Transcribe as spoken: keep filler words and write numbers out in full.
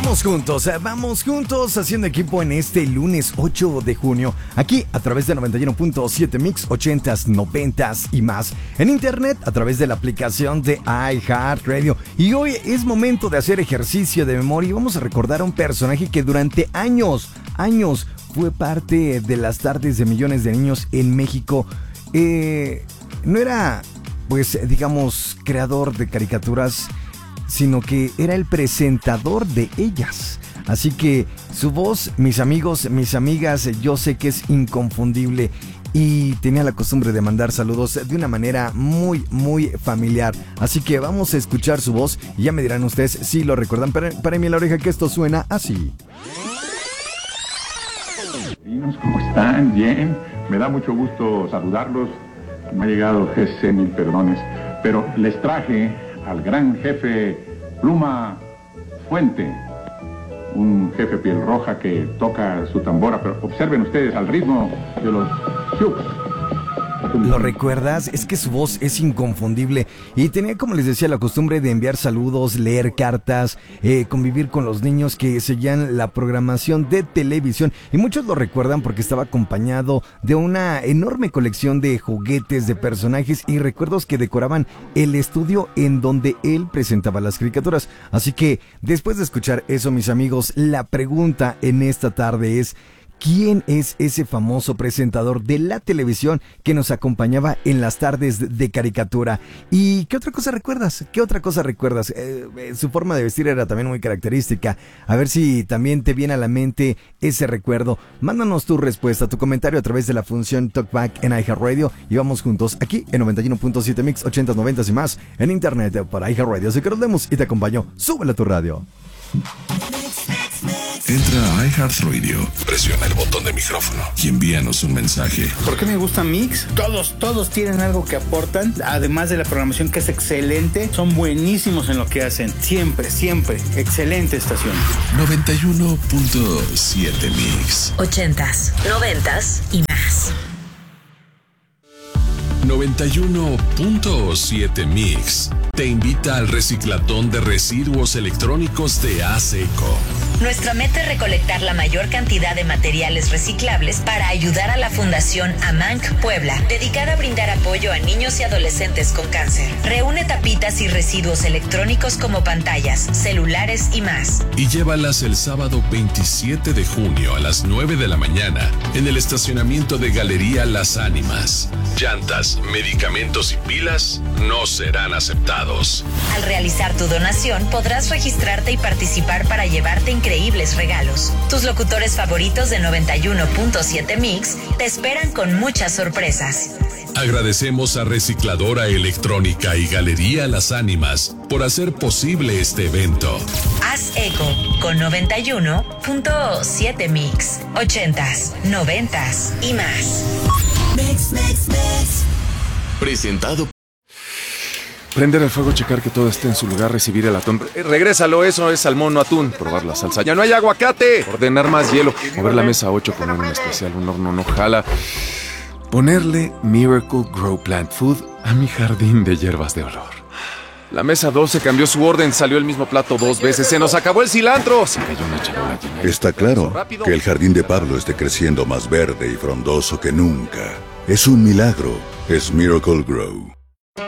vamos juntos, vamos juntos haciendo equipo en este lunes ocho de junio, aquí a través de noventa y uno punto siete Mix, ochentas, noventas y más, en internet a través de la aplicación de iHeartRadio. Y hoy es momento de hacer ejercicio de memoria y vamos a recordar a un personaje que durante años, años fue parte de las tardes de millones de niños en México. Eh, no era, pues, digamos, creador de caricaturas, sino que era el presentador de ellas. Así que su voz, mis amigos, mis amigas, yo sé que es inconfundible y tenía la costumbre de mandar saludos de una manera muy, muy familiar. Así que vamos a escuchar su voz y ya me dirán ustedes si lo recuerdan. Para, para mí en la oreja que esto suena así. ¿Cómo están? Bien. Me da mucho gusto saludarlos. Me ha llegado G C, mil perdones, pero les traje al gran jefe Pluma Fuente, un jefe piel roja que toca su tambora, pero observen ustedes al ritmo de los Sioux. ¿Lo recuerdas? Es que su voz es inconfundible y tenía, como les decía, la costumbre de enviar saludos, leer cartas, eh, convivir con los niños que seguían la programación de televisión, y muchos lo recuerdan porque estaba acompañado de una enorme colección de juguetes, de personajes y recuerdos que decoraban el estudio en donde él presentaba las caricaturas. Así que después de escuchar eso, mis amigos, la pregunta en esta tarde es: ¿quién es ese famoso presentador de la televisión que nos acompañaba en las tardes de caricatura? ¿Y qué otra cosa recuerdas? ¿Qué otra cosa recuerdas? Eh, eh, su forma de vestir era también muy característica. A ver si también te viene a la mente ese recuerdo. Mándanos tu respuesta, tu comentario a través de la función Talkback en iHeartRadio y vamos juntos aquí en noventa y uno punto siete Mix, ochentas, noventas y más en internet para iHeartRadio. Así que nos vemos y te acompaño. Súbele a tu radio. Entra a iHeartRadio, presiona el botón de micrófono y envíanos un mensaje. ¿Por qué me gusta Mix? Todos, todos tienen algo que aportan, además de la programación que es excelente. Son buenísimos en lo que hacen, siempre, siempre. Excelente estación. noventa y uno punto siete Mix. Ochentas, noventas y más. noventa y uno punto siete Mix te invita al reciclatón de residuos electrónicos de ASECO. Nuestra meta es recolectar la mayor cantidad de materiales reciclables para ayudar a la Fundación AMANC Puebla, dedicada a brindar apoyo a niños y adolescentes con cáncer. Reúne tapitas y residuos electrónicos como pantallas, celulares y más. Y llévalas el sábado veintisiete de junio a las nueve de la mañana en el estacionamiento de Galería Las Ánimas. Llantas, medicamentos y pilas no serán aceptados. Al realizar tu donación podrás registrarte y participar para llevarte increíbles regalos. Tus locutores favoritos de noventa y uno punto siete Mix te esperan con muchas sorpresas. Agradecemos a Recicladora Electrónica y Galería Las Ánimas por hacer posible este evento. Haz eco con noventa y uno punto siete Mix. Ochentas, noventas y más. Mix, mix, mix. Presentado. Prender el fuego, checar que todo esté en su lugar, recibir el atún. Eh, regrésalo, eso es salmón, no atún. Probar la salsa. ¡Ya no hay aguacate! Ordenar más hielo. Mover la mesa ocho, poner un especial, un horno no jala. Ponerle Miracle Grow Plant Food a mi jardín de hierbas de olor. La mesa doce cambió su orden, salió el mismo plato dos veces. ¡Se nos acabó el cilantro! Se cayó una charola llena. Está claro que el jardín de Pablo esté creciendo más verde y frondoso que nunca. Es un milagro. Es Miracle Grow.